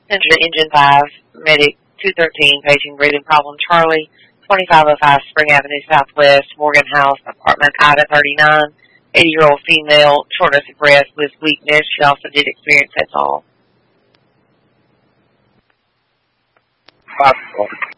Central Engine 5, Medic 213, paging breathing problem. Charlie, 2505 Spring Avenue Southwest, Morgan House, apartment Ida 39, 80-year-old female, shortness of breath with weakness. She also did experience that's all. 5